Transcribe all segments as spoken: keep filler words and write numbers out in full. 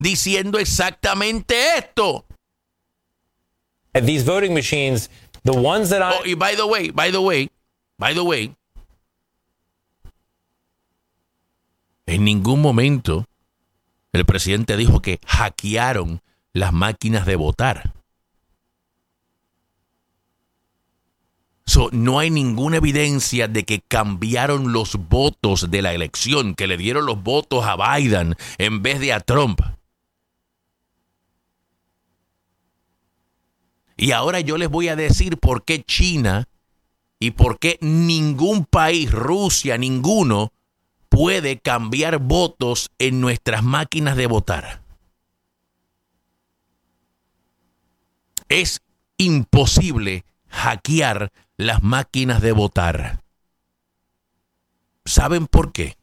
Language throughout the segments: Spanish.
diciendo exactamente esto. At these voting machines, the ones that I... Oh, y by the way, by the way, by the way, en ningún momento el presidente dijo que hackearon las máquinas de votar. So, no hay ninguna evidencia de que cambiaron los votos de la elección, que le dieron los votos a Biden en vez de a Trump. Y ahora yo les voy a decir por qué China y por qué ningún país, Rusia, ninguno, puede cambiar votos en nuestras máquinas de votar. Es imposible hackear las máquinas de votar. ¿Saben por qué?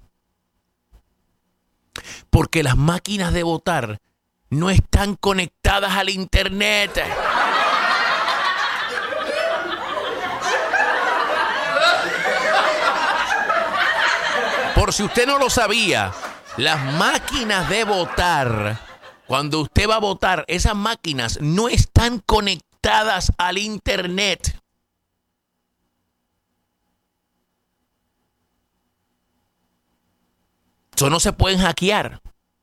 Porque las máquinas de votar no están conectadas al internet. Por si usted no lo sabía, las máquinas de votar, cuando usted va a votar, esas máquinas no están conectadas al internet. Eso no se pueden hackear.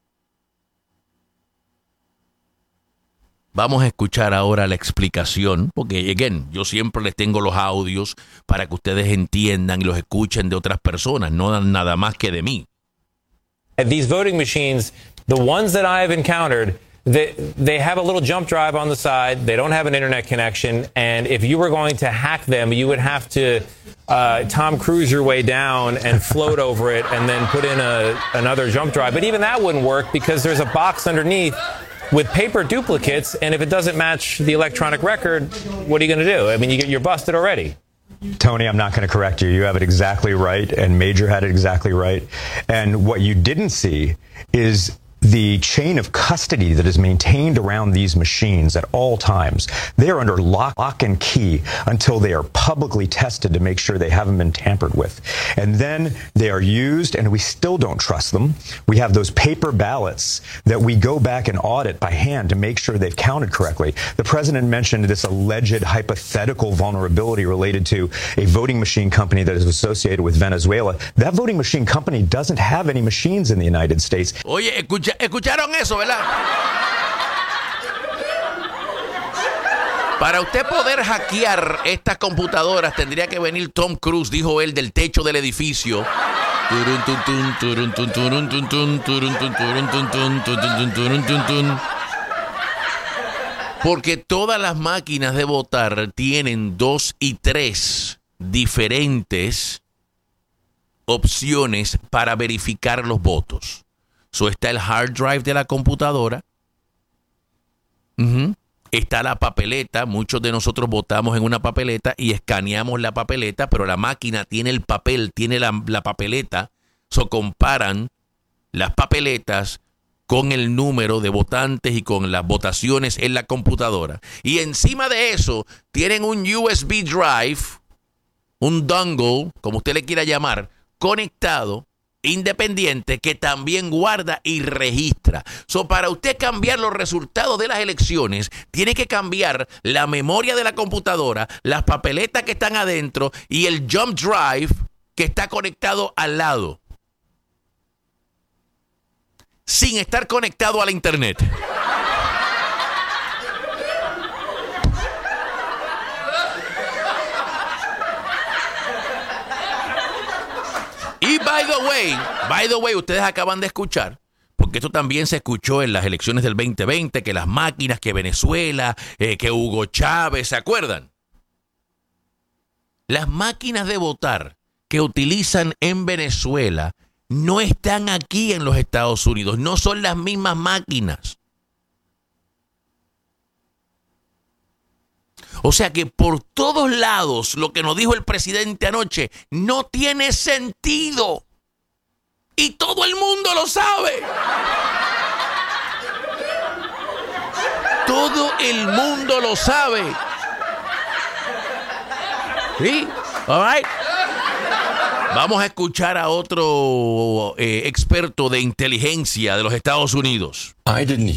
Vamos a escuchar ahora la explicación, porque, again, yo siempre les tengo los audios para que ustedes entiendan y los escuchen de otras personas, no nada más que de mí. At these voting machines, the ones that I've encountered, they, they have a little jump drive on the side. They don't have an internet connection. And if you were going to hack them, you would have to uh, Tom Cruise your way down and float over it and then put in a, another jump drive. But even that wouldn't work because there's a box underneath with paper duplicates, and if it doesn't match the electronic record, what are you going to do? I mean, you get, you're busted already. Tony, I'm not going to correct you. You have it exactly right, and Major had it exactly right. And what you didn't see is the chain of custody that is maintained around these machines at all times. They are under lock, lock and key until they are publicly tested to make sure they haven't been tampered with. And then they are used, and we still don't trust them. We have those paper ballots that we go back and audit by hand to make sure they've counted correctly. The president mentioned this alleged hypothetical vulnerability related to a voting machine company that is associated with Venezuela. That voting machine company doesn't have any machines in the United States. Oye, escucha. ¿Escucharon eso, verdad? Para usted poder hackear estas computadoras tendría que venir Tom Cruise, dijo él, del techo del edificio. Porque todas las máquinas de votar tienen dos y tres diferentes opciones para verificar los votos. So, está el hard drive de la computadora. Uh-huh. Está la papeleta. Muchos de nosotros votamos en una papeleta y escaneamos la papeleta, pero la máquina tiene el papel, tiene la, la papeleta. So, comparan las papeletas con el número de votantes y con las votaciones en la computadora. Y encima de eso, tienen un U S B drive, un dongle, como usted le quiera llamar, conectado, independiente, que también guarda y registra. So, para usted cambiar los resultados de las elecciones, tiene que cambiar la memoria de la computadora, las papeletas que están adentro y el jump drive que está conectado al lado, sin estar conectado a la internet. Y by the way, by the way, ustedes acaban de escuchar, porque esto también se escuchó en las elecciones del veinte veinte, que las máquinas, que Venezuela, eh, que Hugo Chávez, ¿se acuerdan? Las máquinas de votar que utilizan en Venezuela no están aquí en los Estados Unidos, no son las mismas máquinas. O sea que por todos lados lo que nos dijo el presidente anoche no tiene sentido. Y todo el mundo lo sabe. Todo el mundo lo sabe. ¿Sí? All right. Vamos a escuchar a otro eh, experto de inteligencia de los Estados Unidos. I didn't